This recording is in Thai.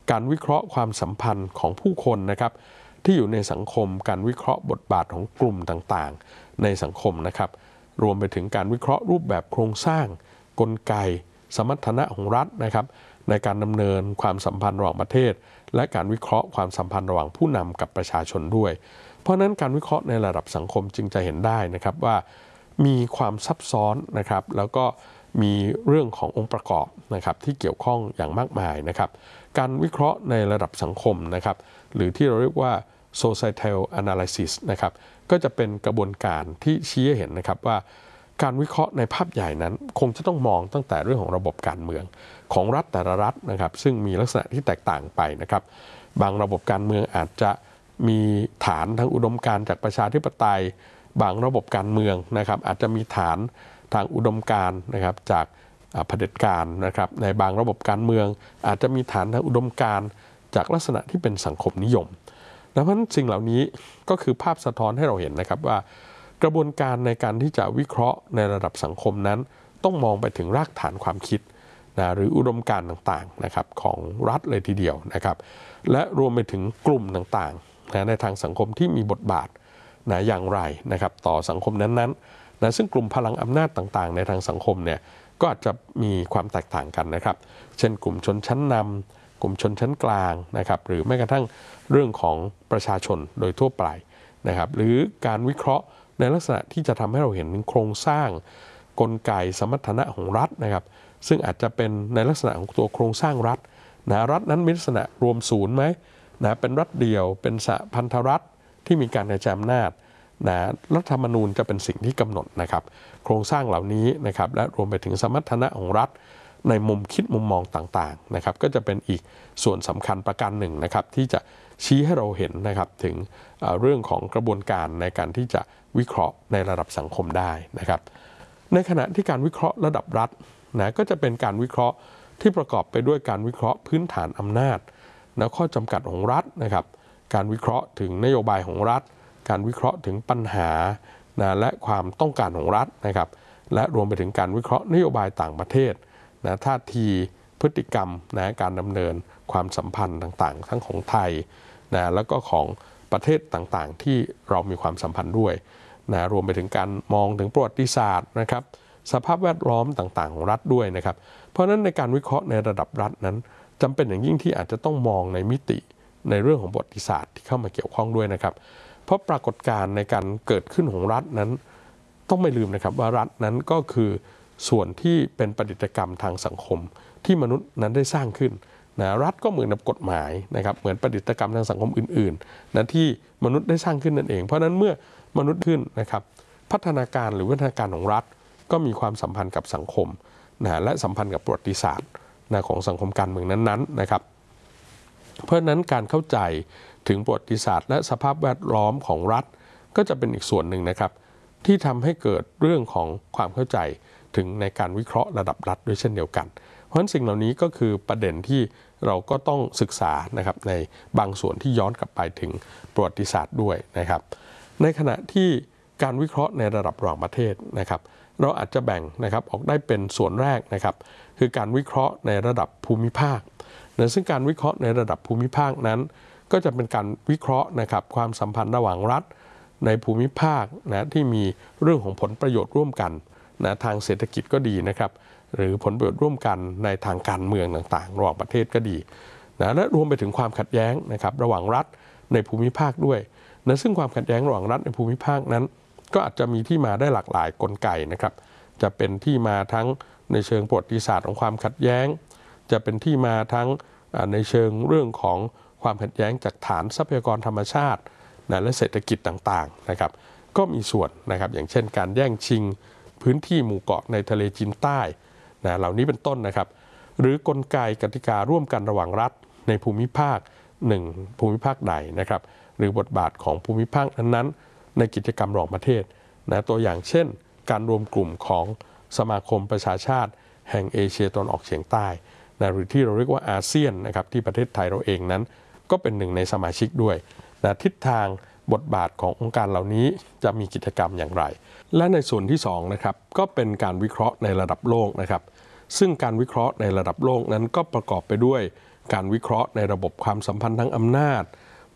การวิเคราะห์ความสัมพันธ์ของผู้คนนะครับที่อยู่ในสังคมการวิเคราะห์บทบาทของกลุ่มต่างๆในสังคมนะครับรวมไปถึงการวิเคราะห์รูปแบบโครงสร้างกลไกสมรรถนะของรัฐนะครับในการดำเนินความสัมพันธ์ระหว่างประเทศและการวิเคราะห์ความสัมพันธ์ระหว่างผู้นำกับประชาชนด้วยเพราะนั้นการวิเคราะห์ในระดับสังคมจึงจะเห็นได้นะครับว่ามีความซับซ้อนนะครับแล้วก็มีเรื่องขององค์ประกอบนะครับที่เกี่ยวข้องอย่างมากมายนะครับการวิเคราะห์ในระดับสังคมนะครับหรือที่เราเรียกว่า societal analysis นะครับก็จะเป็นกระบวนการที่ชี้ให้เห็นนะครับว่าการวิเคราะห์ในภาพใหญ่นั้นคงจะต้องมองตั้งแต่เรื่องของระบบการเมืองของรัฐแต่ละรัฐนะครับซึ่งมีลักษณะที่แตกต่างไปนะครับบางระบบการเมืองอาจจะมีฐานทางอุดมการณ์จากประชาธิปไตยบางระบบการเมืองนะครับอาจจะมีฐานทางอุดมการณ์นะครับจากเผด็จการนะครับในบางระบบการเมืองอาจจะมีฐานทางอุดมการณ์จากลักษณะที่เป็นสังคมนิยมดังนั้นสิ่งเหล่านี้ก็คือภาพสะท้อนให้เราเห็นนะครับว่ากระบวนการในการที่จะวิเคราะห์ในระดับสังคมนั้นต้องมองไปถึงรากฐานความคิดหรืออุดมการณ์ต่างๆนะครับของรัฐเลยทีเดียวนะครับและรวมไปถึงกลุ่มต่างๆในทางสังคมที่มีบทบาทอย่างไรนะครับต่อสังคมนั้นๆซึ่งกลุ่มพลังอำนาจต่างๆในทางสังคมเนี่ยก็อาจจะมีความแตกต่างกันนะครับเช่นกลุ่มชนชั้นนำกลุ่มชนชั้นกลางนะครับหรือแม้กระทั่งเรื่องของประชาชนโดยทั่วไปนะครับหรือการวิเคราะห์ในลักษณะที่จะทำให้เราเห็นถึงโครงสร้างกลไกสมรรถนะของรัฐนะครับซึ่งอาจจะเป็นในลักษณะของตัวโครงสร้างรัฐรัฐนั้นมีลักษณะรวมศูนย์ไหมเป็นรัฐเดียวเป็นสหพันธรัฐที่มีการกระจายอำนาจรัฐธรรมนูญจะเป็นสิ่งที่กำหนดนะครับโครงสร้างเหล่านี้นะครับและรวมไปถึงสมรรถนะของรัฐในมุมคิดมุมมองต่างๆนะครับก็จะเป็นอีกส่วนสำคัญประการหนึ่งนะครับที่จะชี้ให้เราเห็นนะครับถึงเรื่องของกระบวนการในการที่จะวิเคราะห์ในระดับสังคมได้นะครับในขณะที่การวิเคราะห์ระดับรัฐก็จะเป็นการวิเคราะห์ที่ประกอบไปด้วยการวิเคราะห์พื้นฐานอำนาจและข้อจำกัดของรัฐนะครับการวิเคราะห์ถึงนโยบายของรัฐการวิเคราะห์ถึงปัญหาและความต้องการของรัฐนะครับและรวมไปถึงการวิเคราะห์นโยบายต่างประเทศท่าทีพฤติกรรมการดำเนินความสัมพันธ์ต่างๆทั้งของไทยแล้วก็ของประเทศต่างๆที่เรามีความสัมพันธ์ด้วยรวมไปถึงการมองถึงประวัติศาสตร์นะครับสภาพแวดล้อมต่างๆของรัฐด้วยนะครับเพราะฉะนั้นในการวิเคราะห์ในระดับรัฐนั้นจำเป็นอย่างยิ่งที่อาจจะต้องมองในมิติในเรื่องของประวัติศาสตร์ที่เข้ามาเกี่ยวข้องด้วยนะครับเพราะปรากฏการณ์ในการเกิดขึ้นของรัฐนั้นต้องไม่ลืมนะครับว่ารัฐนั้นก็คือส่วนที่เป็นประดิษฐกรรมทางสังคมที่มนุษย์นั้นได้สร้างขึ้นรัฐก็เหมือนกับกฎหมายนะครับเหมือนประดิษฐกรรมทางสังคมอื่นๆที่มนุษย์ได้สร้างขึ้นนั่นเองเพราะนั้นเมื่อมนุษย์ขึ้นนะครับพัฒนาการหรือวิวัฒนาการของรัฐก็มีความสัมพันธ์กับสังคมและสัมพันธ์กับประวัติศาสตร์ของสังคมการเมืองนั้นๆนะครับเพราะฉะนั้นการเข้าใจถึงประวัติศาสตร์และสภาพแวดล้อมของรัฐก็จะเป็นอีกส่วนหนึ่งนะครับที่ทำให้เกิดเรื่องของความเข้าใจถึงในการวิเคราะห์ระดับรัฐด้วยเช่นเดียวกันเพราะฉะนั้นสิ่งเหล่านี้ก็คือประเด็นที่เราก็ต้องศึกษานะครับในบางส่วนที่ย้อนกลับไปถึงประวัติศาสตร์ด้วยนะครับในขณะที่การวิเคราะห์ในระดับระหว่างประเทศนะครับเราอาจจะแบ่งนะครับออกได้เป็นส่วนแรกนะครับคือการวิเคราะห์ในระดับภูมิภาคซึ่งการวิเคราะห์ในระดับภูมิภาคนั้นก็จะเป็นการวิเคราะห์นะครับความสัมพันธ์ระหว่างรัฐในภูมิภาคที่มีเรื่องของผลประโยชน์ร่วมกันทางเศรษฐกิจก็ดีนะครับหรือผลประโยชน์ร่วมกันในทางการเมืองต่างๆระหว่างประเทศก็ดีและรวมไปถึงความขัดแย้งนะครับระหว่างรัฐในภูมิภาคด้วยซึ่งความขัดแย้งระหว่างรัฐในภูมิภาคนั้นก็อาจจะมีที่มาได้หลากหลายกลไกนะครับจะเป็นที่มาทั้งในเชิงประวัติศาสตร์ของความขัดแย้งจะเป็นที่มาทั้งในเชิงเรื่องของความขัดแย้งจากฐานทรัพยากรธรรมชาติและเศรษฐกิจต่างๆนะครับก็มีส่วนนะครับอย่างเช่นการแย่งชิงพื้นที่หมู่เกาะในทะเลจีนใต้เหล่านี้เป็นต้นนะครับหรือกลไกกติการ่วมกันระหว่างรัฐในภูมิภาค1ภูมิภาคใดนะครับหรือบทบาทของภูมิภาคนั้นๆในกิจกรรมระหว่างประเทศตัวอย่างเช่นการรวมกลุ่มของสมาคมประชาชาติแห่งเอเชียตะวันออกเฉียงใต้หรือที่เราเรียกว่าอาเซียนนะครับที่ประเทศไทยเราเองนั้นก็เป็นหนึ่งในสมาชิกด้วยทิศทางบทบาทขององค์การเหล่านี้จะมีกิจกรรมอย่างไรและในส่วนที่2นะครับก็เป็นการวิเคราะห์ในระดับโลกนะครับซึ่งการวิเคราะห์ในระดับโลกนั้นก็ประกอบไปด้วยการวิเคราะห์ในระบบความสัมพันธ์ทางอำนาจ